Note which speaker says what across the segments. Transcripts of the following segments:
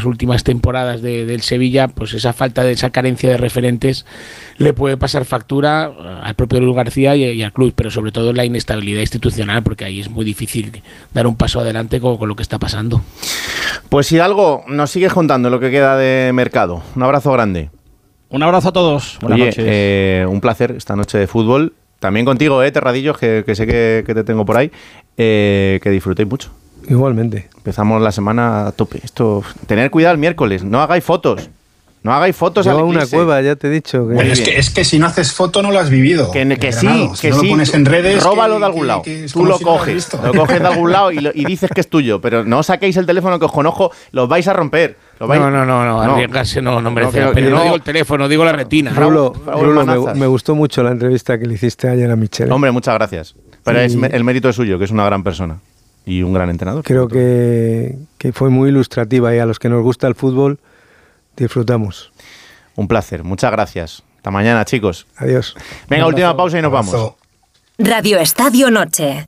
Speaker 1: últimas temporadas del Sevilla, pues esa falta de esa carencia de referentes le puede pasar factura al propio Luis García y al club, pero sobre todo la inestabilidad institucional, porque ahí es muy difícil dar un paso adelante con lo que está pasando.
Speaker 2: Pues Hidalgo, nos sigues contando lo que queda de mercado. Un abrazo grande.
Speaker 3: Un abrazo a todos. Buenas noches.
Speaker 2: Un placer esta noche de fútbol. También contigo, Terradillos, que sé que te tengo por ahí. Que disfrutéis mucho.
Speaker 4: Igualmente.
Speaker 2: Empezamos la semana a tope. Tener cuidado el miércoles. No hagáis fotos. No hagáis fotos.
Speaker 4: Lleva una cueva, ya te he dicho.
Speaker 5: Bueno, es que si no haces foto no lo has vivido.
Speaker 2: Que sí,
Speaker 5: que no lo pones en redes.
Speaker 2: Róbalo de algún lado. Tú lo coges. Lo coges de algún lado y dices que es tuyo. Pero no saquéis el teléfono, que os conozco. Los vais a romper.
Speaker 1: No. Arriesgarse no merece la pena. No digo el teléfono, digo la retina.
Speaker 4: Rulo, me gustó mucho la entrevista que le hiciste ayer a Michel.
Speaker 2: Hombre, muchas gracias. Pero el mérito es suyo, que es una gran persona. Y un gran entrenador.
Speaker 4: Creo que fue muy ilustrativa y a los que nos gusta el fútbol disfrutamos.
Speaker 2: Un placer, muchas gracias. Hasta mañana, chicos.
Speaker 4: Adiós.
Speaker 2: Venga, última pausa y nos vamos.
Speaker 6: Radio Estadio Noche.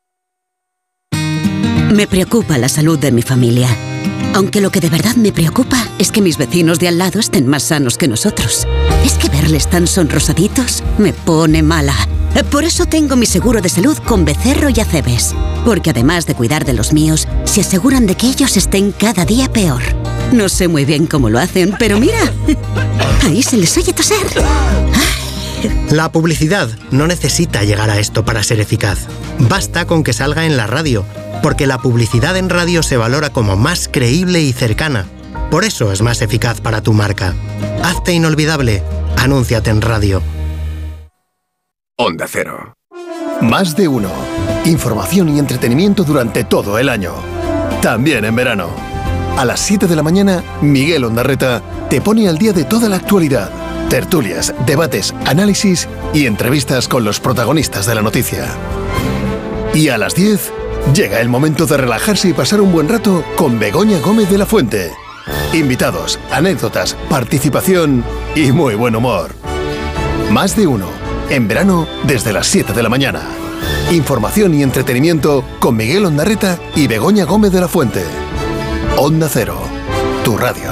Speaker 7: Me preocupa la salud de mi familia. Aunque lo que de verdad me preocupa es que mis vecinos de al lado estén más sanos que nosotros. Es que verles tan sonrosaditos me pone mala. Por eso tengo mi seguro de salud con Becerro y Acebes. Porque además de cuidar de los míos, se aseguran de que ellos estén cada día peor. No sé muy bien cómo lo hacen, pero mira, ahí se les oye toser.
Speaker 8: La publicidad no necesita llegar a esto para ser eficaz. Basta con que salga en la radio, porque la publicidad en radio se valora como más creíble y cercana. Por eso es más eficaz para tu marca. Hazte inolvidable. Anúnciate en radio.
Speaker 9: Onda Cero. Más de uno. Información y entretenimiento durante todo el año. También en verano. A las 7 de la mañana, Miguel Ondarreta te pone al día de toda la actualidad. Tertulias, debates, análisis y entrevistas con los protagonistas de la noticia. Y a las 10, llega el momento de relajarse y pasar un buen rato con Begoña Gómez de la Fuente. Invitados, anécdotas, participación y muy buen humor. Más de uno. En verano, desde las 7 de la mañana. Información y entretenimiento con Miguel Ondarreta y Begoña Gómez de la Fuente. Onda Cero, tu radio.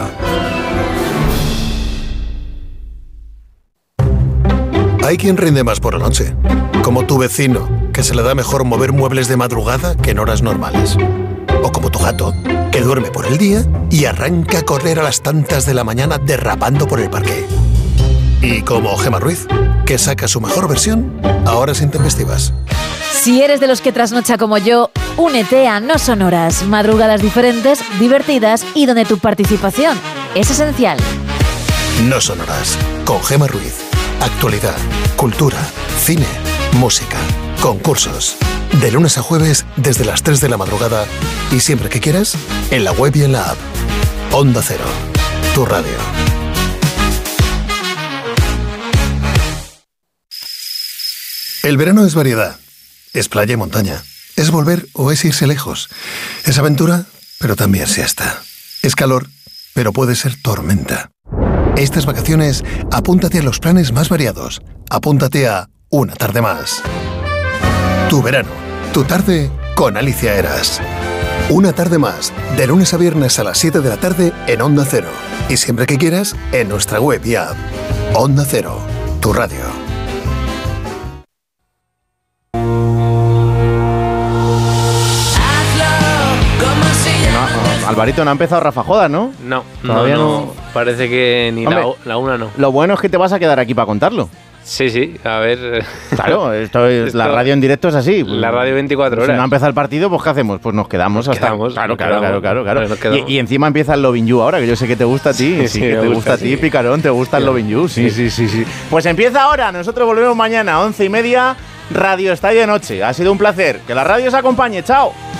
Speaker 9: Hay quien rinde más por la noche, como tu vecino, que se le da mejor mover muebles de madrugada que en horas normales. O como tu gato, que duerme por el día y arranca a correr a las tantas de la mañana derrapando por el parque. Y como Gemma Ruiz, que saca su mejor versión a horas intempestivas.
Speaker 10: Si eres de los que trasnocha como yo, únete a No Sonoras, madrugadas diferentes, divertidas y donde tu participación es esencial.
Speaker 9: No Sonoras, con Gemma Ruiz. Actualidad, cultura, cine, música, concursos. De lunes a jueves desde las 3 de la madrugada y siempre que quieras, en la web y en la app. Onda Cero, tu radio. El verano es variedad. Es playa y montaña. Es volver o es irse lejos. Es aventura, pero también siesta. Es calor, pero puede ser tormenta. Estas vacaciones, apúntate a los planes más variados. Apúntate a Una Tarde Más. Tu verano, tu tarde con Alicia Eras. Una Tarde Más, de lunes a viernes a las 7 de la tarde en Onda Cero. Y siempre que quieras, en nuestra web y app. Onda Cero, tu radio.
Speaker 2: Alvarito, no ha empezado Rafa Jodas, ¿no?
Speaker 11: No,
Speaker 2: todavía
Speaker 11: no. Parece que ni la una no.
Speaker 2: Lo bueno es que te vas a quedar aquí para contarlo.
Speaker 11: Sí, a ver.
Speaker 2: Claro, la radio en directo es así.
Speaker 11: La radio 24 horas.
Speaker 2: Si no empieza el partido, pues ¿qué hacemos? Pues nos quedamos hasta. Claro. Y encima empieza el Lovin' You ahora, que yo sé que te gusta a ti. Sí, que te gusta a ti, Picarón, te gusta el Lovin' You. Sí. Pues empieza ahora. Nosotros volvemos mañana a 11:30. Radio Estadio de Noche. Ha sido un placer. Que la radio os acompañe. Chao.